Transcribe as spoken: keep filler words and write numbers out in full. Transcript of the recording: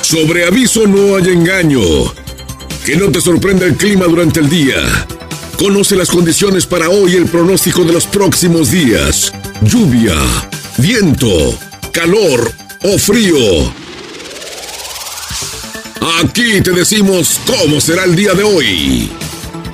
Sobre aviso no hay engaño. Que no te sorprenda el clima durante el día. Conoce las condiciones para hoy y el pronóstico de los próximos días. Lluvia, viento, calor o frío. Aquí te decimos cómo será el día de hoy.